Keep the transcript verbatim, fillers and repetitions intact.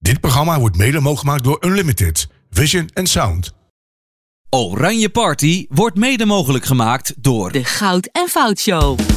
Dit programma wordt mede mogelijk gemaakt door Unlimited, Vision en Sound. Oranje Party wordt mede mogelijk gemaakt door de Goud en Fout Show.